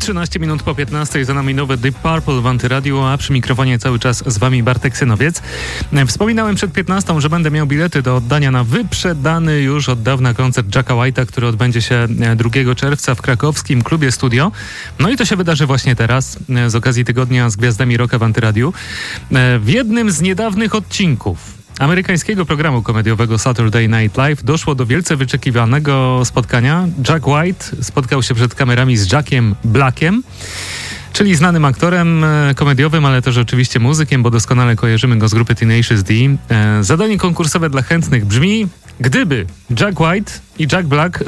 13 minut po 15 za nami nowe Deep Purple w Antyradiu, a przy mikrofonie cały czas z wami Bartek Synowiec. Wspominałem przed 15, że będę miał bilety do oddania na wyprzedany już od dawna koncert Jacka White'a, który odbędzie się 2 czerwca w krakowskim klubie Studio. No i to się wydarzy właśnie teraz, z okazji tygodnia z gwiazdami rocka w Antyradiu. W jednym z niedawnych odcinków amerykańskiego programu komediowego Saturday Night Live doszło do wielce wyczekiwanego spotkania. Jack White spotkał się przed kamerami z Jackiem Blackiem, czyli znanym aktorem komediowym, ale też oczywiście muzykiem, bo doskonale kojarzymy go z grupy Tenacious D. Zadanie konkursowe dla chętnych brzmi: gdyby Jack White i Jack Black